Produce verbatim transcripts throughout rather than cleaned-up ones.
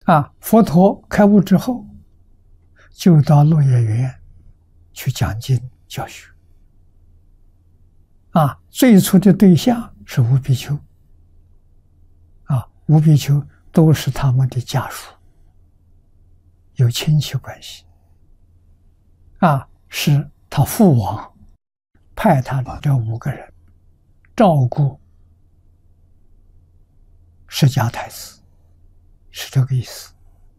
啊，佛陀开悟之后，就到落叶园去讲经教学。啊，最初的对象是五比丘。啊，五比丘都是他们的家属，有亲戚关系。啊，是他父王派他的这五个人照顾释迦太子，是这个意思。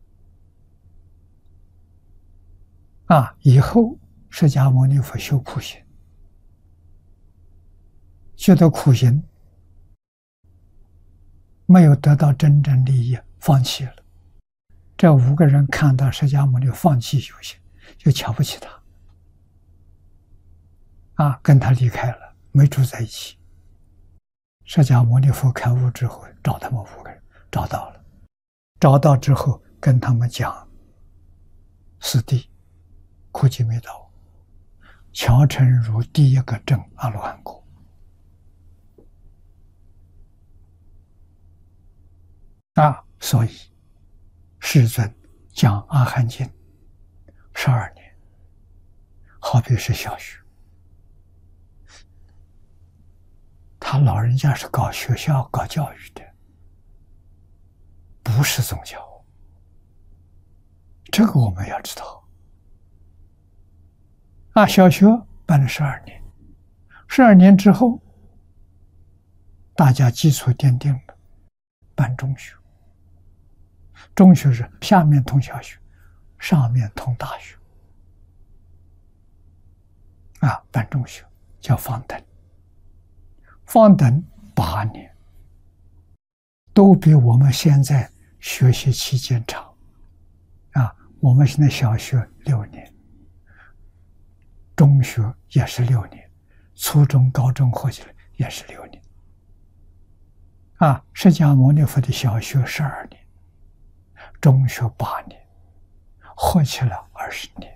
啊，以后释迦牟尼佛修苦行，觉得苦行没有得到真正利益，放弃了。这五个人看到释迦牟尼放弃修行，就瞧不起他，啊，跟他离开了，没住在一起。释迦牟尼佛开悟之后，找他们五个人，找到了，找到之后跟他们讲四谛苦集灭道，乔成如第一个证阿罗汉果。啊，所以世尊讲《阿含经》十二年，好比是小学。他老人家是搞学校、搞教育的，不是宗教。这个我们要知道。啊，小学办了十二年，十二年之后，大家基础奠定了，办中学。中学是下面通小学，上面通大学。啊，办中学叫方等，方等八年，都比我们现在学习期间长。啊，我们现在小学六年，中学也是六年，初中、高中合起来也是六年。啊，释迦牟尼佛的小学十二年，中学八年，合起来二十年。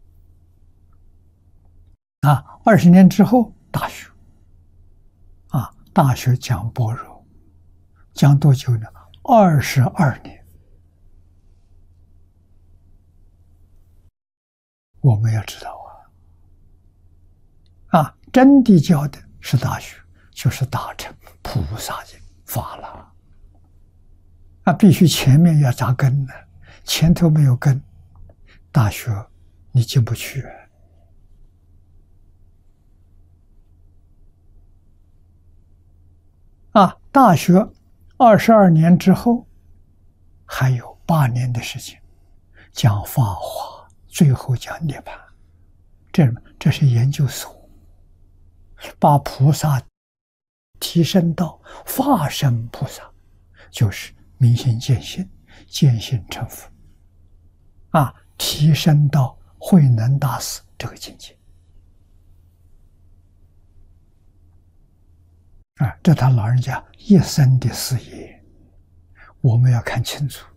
啊，二十年之后大学。啊，大学讲般若，讲多久呢？二十二年。我们要知道啊，啊，真的教的是大学，就是大乘菩萨的法了。啊，必须前面要扎根的，前头没有根，大学你进不去。啊，大学二十二年之后，还有八年的时间讲法华，最后讲涅槃。这这是研究所，把菩萨提升到法身菩萨，就是明心见性，见性成佛。啊，提升到慧能大师这个境界。啊，这他老人家一生的事业，我们要看清楚。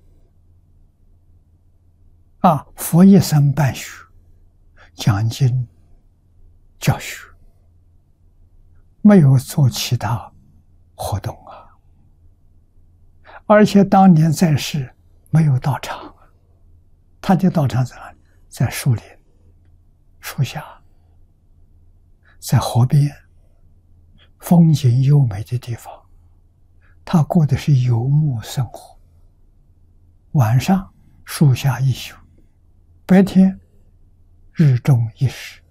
啊，佛一生办学，讲经教学，没有做其他活动啊。而且当年在世没有道场，他的道场在哪里？在树林、树下，在河边。风景优美的地方，他过的是游牧生活。晚上树下一宿，白天日中一时。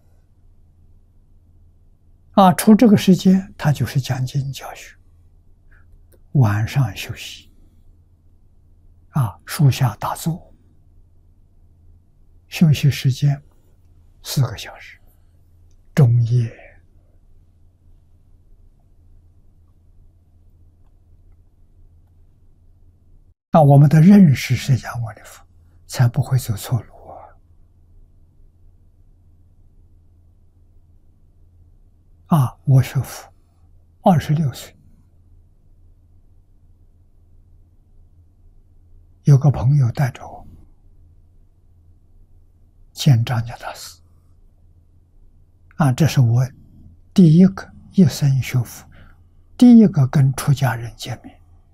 啊，除这个时间，他就是讲经教学。晚上休息，啊，树下打坐，休息时间四个小时，中夜。那我们的认识释迦牟尼佛，才不会走错路啊！啊，我学佛二十六岁，有个朋友带着我见张家大师。啊，这是我第一个一生学佛，第一个跟出家人见面。